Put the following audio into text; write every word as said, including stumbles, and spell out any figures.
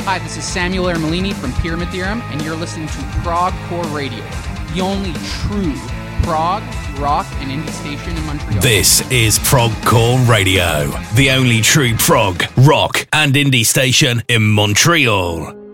Hi, this is Samuel Ermolini from Pyramid Theorem, and you're listening to Prog Core Radio, the only true prog, rock, and indie station in Montreal. This is Prog Core Radio, the only true prog, rock, and indie station in Montreal.